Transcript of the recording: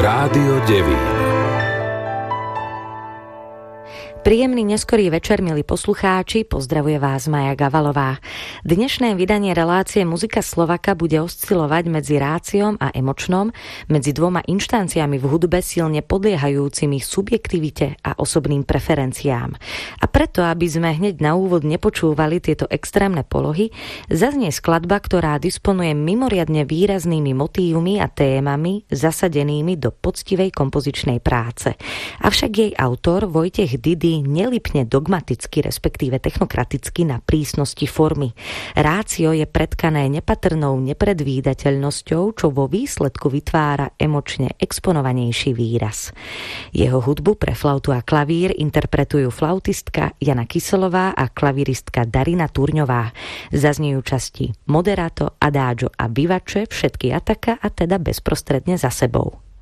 Rádio Devín. Príjemný neskorý večer, milí poslucháči, pozdravuje vás Maja Gavalová. Dnešné vydanie relácie Muzika Slovaka bude oscilovať medzi ráciom a emočnom, medzi dvoma inštanciami v hudbe silne podliehajúcimi subjektivite a osobným preferenciám. A preto, aby sme hneď na úvod nepočúvali tieto extrémne polohy, zaznie skladba, ktorá disponuje mimoriadne výraznými motívmi a témami zasadenými do poctivej kompozičnej práce. Avšak jej autor Vojtech Didy nelipne dogmaticky, respektíve technokraticky na prísnosti formy. Rácio je pretkané nepatrnou nepredvídateľnosťou, čo vo výsledku vytvára emočne exponovanejší výraz. Jeho hudbu pre flautu a klavír interpretujú flautistka Jana Kyselová a klavíristka Darina Turňová. Zaznejú časti Moderato, Adagio a Vivace, všetky ataka a teda bezprostredne za sebou.